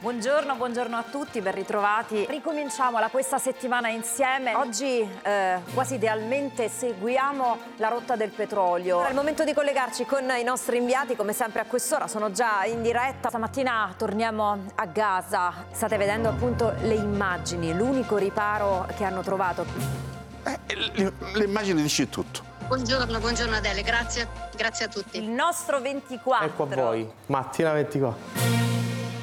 Buongiorno a tutti, ben ritrovati. Ricominciamo questa settimana insieme. Oggi quasi idealmente seguiamo la rotta del petrolio. È il momento di collegarci con i nostri inviati, come sempre a quest'ora, sono già in diretta. Stamattina torniamo a Gaza. State vedendo appunto le immagini, l'unico riparo che hanno trovato. Le immagini dice tutto. Buongiorno Adele, grazie a tutti. Il nostro 24. Ecco a voi, mattina 24.